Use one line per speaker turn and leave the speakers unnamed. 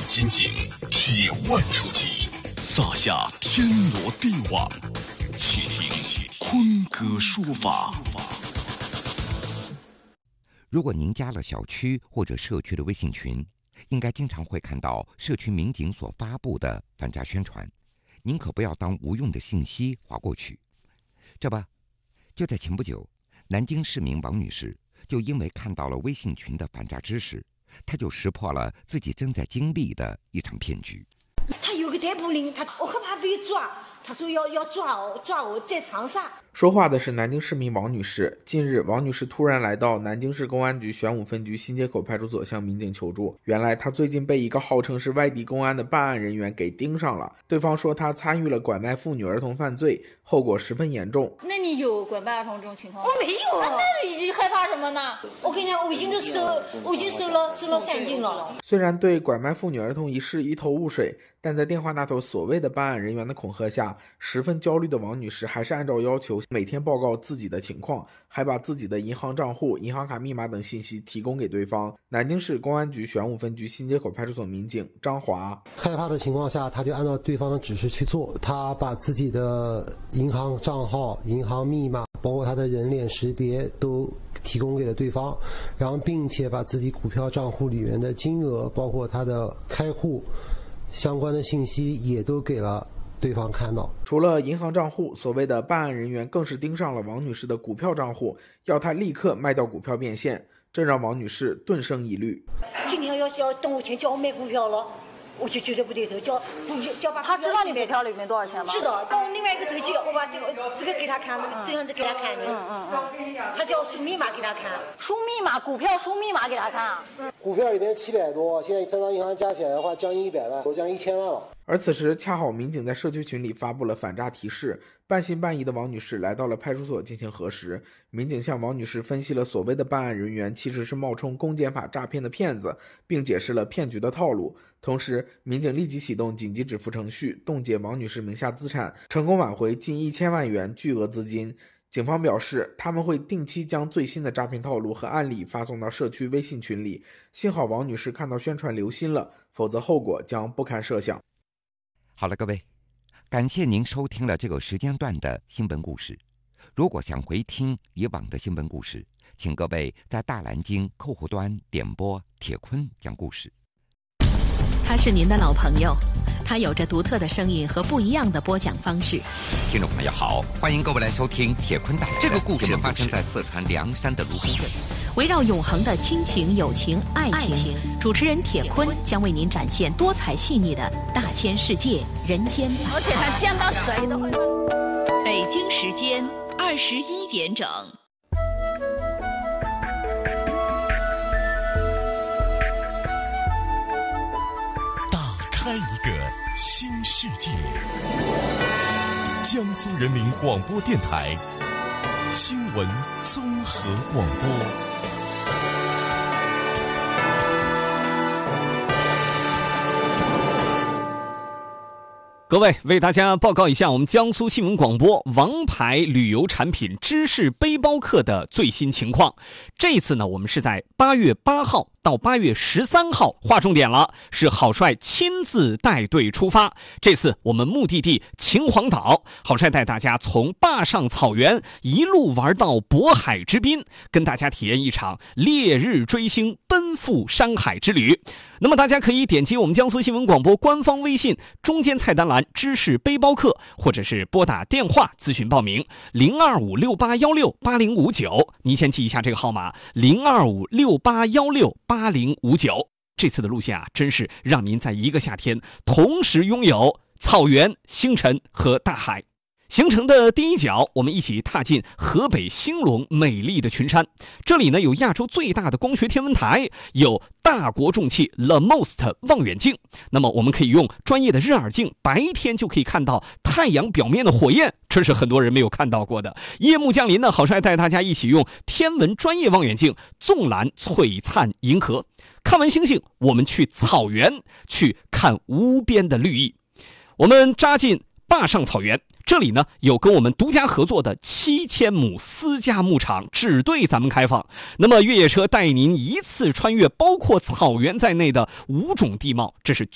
金井，铁腕出击，撒下天罗地网。且听坤哥说法。
如果您加了小区或者社区的微信群，应该经常会看到社区民警所发布的反诈宣传，您可不要当无用的信息划过去。这不，就在前不久，南京市民王女士就因为看到了微信群的反诈知识，她就识破了自己正在经历的一场骗局。
他有个逮捕令，我很怕被抓，他说要抓我在长沙。
说话的是南京市民王女士。近日，王女士突然来到南京市公安局玄武分局新街口派出所向民警求助。原来她最近被一个号称是外地公安的办案人员给盯上了，对方说她参与了拐卖妇女儿童犯罪，后果十分严重。
那你有拐卖儿童这种情况？
我没有。
那你害怕什么呢？
我跟你讲，我已经收了3斤了。
虽然对拐卖妇女儿童一事一头雾水，但在电话那头所谓的办案人员的恐吓下，十分焦虑的王女士还是按照要求每天报告自己的情况，还把自己的银行账户、银行卡密码等信息提供给对方。南京市公安局玄武分局新街口派出所民警张华，
害怕的情况下，他就按照对方的指示去做，他把自己的银行账号、银行密码，包括他的人脸识别都提供给了对方，然后并且把自己股票账户里面的金额，包括他的开户相关的信息也都给了对方看到。
除了银行账户，所谓的办案人员更是盯上了王女士的股票账户，要她立刻卖掉股票变现，这让王女士顿生疑虑。
今天要动我钱叫我买股票了，我就觉得不对头，叫把
他知道你股票里面多少钱吗？
是的，帮我另外一个手机，我把这个给他看，这样子给他看的。他叫我输密码给他看。
输密码，股票输密码给他看啊？
股票里面700多，现在3张银行加起来的话，将近100万，都将近1000万了。
而此时恰好民警在社区群里发布了反诈提示，半信半疑的王女士来到了派出所进行核实。民警向王女士分析了所谓的办案人员其实是冒充公检法诈骗的骗子，并解释了骗局的套路。同时，民警立即启动紧急止付程序，冻结王女士名下资产，成功挽回近1000万元巨额资金。警方表示，他们会定期将最新的诈骗套路和案例发送到社区微信群里。幸好王女士看到宣传留心了，否则后果将不堪设想。
好了，各位，感谢您收听了这个时间段的新闻故事。如果想回听以往的新闻故事，请各位在大蓝鲸客户端点播铁坤讲故事。
他是您的老朋友，他有着独特的声音和不一样的播讲方式。
听众朋友好，欢迎各位来收听铁坤带来的这个故事发生在四川凉山的芦根镇，
围绕永恒的亲情、友情、爱情，主持人铁坤将为您展现多彩细腻的大千世界人间百态。
而且他见到谁都会问。
北京时间21点整。
开一个新世界。江苏人民广播电台新闻综合广播。
各位，为大家报告一下我们江苏新闻广播王牌旅游产品知识背包客的最新情况。这次呢，我们是在8月8号到8月13号，划重点了，是郝帅亲自带队出发。这次我们目的地秦皇岛，郝帅带大家从坝上草原一路玩到渤海之滨，跟大家体验一场烈日追星奔赴山海之旅。那么大家可以点击我们江苏新闻广播官方微信中间菜单栏知识背包客，或者是拨打电话咨询报名0256816859，您先记一下这个号码0256816859。这次的路线啊，真是让您在一个夏天同时拥有草原、星辰和大海。行程的第一脚，我们一起踏进河北兴隆美丽的群山。这里呢，有亚洲最大的光学天文台，有大国重器 The Most 望远镜。那么我们可以用专业的日耳镜，白天就可以看到太阳表面的火焰，这是很多人没有看到过的。夜幕降临呢，郝帅带大家一起用天文专业望远镜纵览璀璨银河。看完星星，我们去草原，去看无边的绿意。我们扎进坝上草原，这里呢有跟我们独家合作的7000亩私家牧场，只对咱们开放。那么越野车带您一次穿越包括草原在内的5种地貌，这是